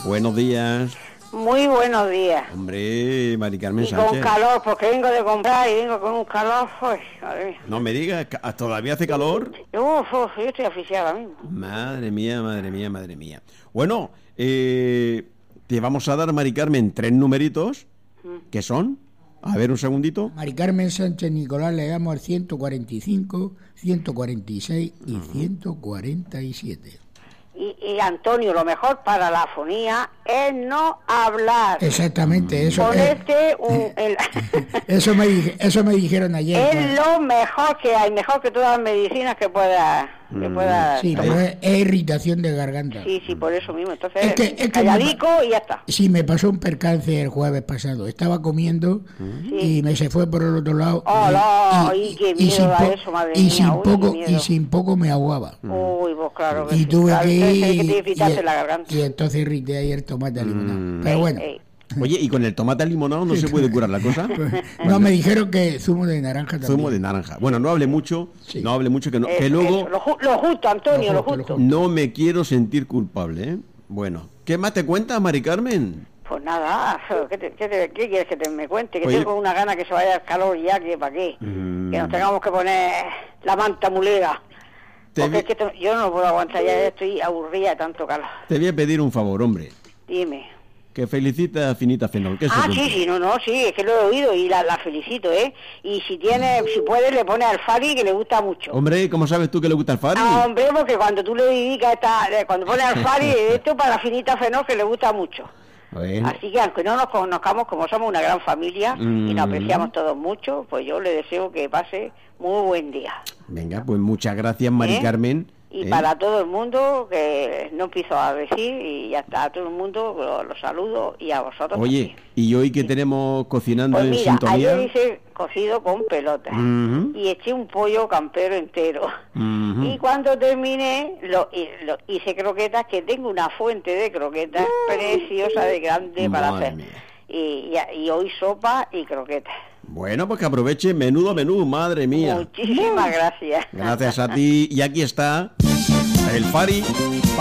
Buenos días. Muy buenos días. Hombre, Mari Carmen Y Sánchez. con calor, porque vengo de comprar y vengo con un calor, pues, madre mía. No me digas, ¿todavía hace calor? Yo estoy asfixiada ahora mismo. Madre mía, madre mía, madre mía. Bueno, te vamos a dar, Mari Carmen, 3 numeritos. ¿Qué son? A ver, un segundito. Mari Carmen Sánchez Nicolás, le damos al 145, 146 y 147. Y Antonio, lo mejor para la afonía es no hablar. Exactamente, eso Ponerte eso me dijeron ayer. Es lo mejor que hay, mejor que todas las medicinas que pueda sí, tomar. pero es irritación de garganta. Sí, por eso mismo. Entonces, Es que calladico y ya está. Sí, me pasó un percance el jueves pasado. Estaba comiendo y me se fue por el otro lado. Qué miedo da eso, madre mía. Y sin poco me ahogaba. Uy, pues claro que Y sí. tuve Claro, que entonces hay que ir irritarse la garganta. y entonces irrité ahí el tomate a limonada. Pero bueno. Oye, ¿y con el tomate limonado no se puede curar la cosa? No, me dijeron que zumo de naranja también. Zumo de naranja. Bueno, no hable mucho, Sí. no hable mucho, que luego Lo justo, Antonio, lo justo. no me quiero sentir culpable, ¿eh? Bueno, ¿qué más te cuentas, Mari Carmen? Pues nada, ¿qué quieres que me cuente? Que Oye. tengo una gana que se vaya el calor ya, que para qué. Que nos tengamos que poner la manta mulera. Porque es que yo no puedo aguantar, ya estoy aburrida de tanto calor. Te voy a pedir un favor, hombre. Dime. Que felicita a Finita Fenol. Que es su cumple. Sí, es que lo he oído y la felicito, ¿eh? Y si puede, le pone al Fari, que le gusta mucho. Hombre, ¿cómo sabes tú que le gusta el Fari? No, hombre, porque cuando tú le dedicas cuando pone al Fari, esto para la Finita Fenol, que le gusta mucho. Bueno. Así que aunque no nos conozcamos, como somos una gran familia y nos apreciamos todos mucho, pues yo le deseo que pase muy buen día. Venga, pues muchas gracias, Mari Carmen. Y para todo el mundo, que no empiezo a decir, y ya está, a todo el mundo los saludo y a vosotros. Oye, también. ¿y hoy qué tenemos cocinando Pues en mira, sintonía? ayer hice cocido con pelotas y eché un pollo campero entero. Y cuando terminé, hice croquetas, que tengo una fuente de croquetas preciosa, de grande para Madre hacer. mía. Y hoy sopa y croquetas. Bueno, pues que aproveche menudo menú, madre mía. Muchísimas gracias. Gracias a ti. Y aquí está el Fari